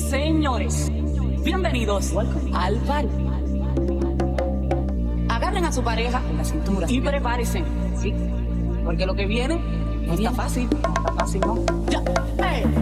Señores, bienvenidos al party. Agarren a su pareja en la cintura y prepárense, ¿sí? Porque lo que viene no está fácil, no está fácil, ¿no? Ya, ¡hey!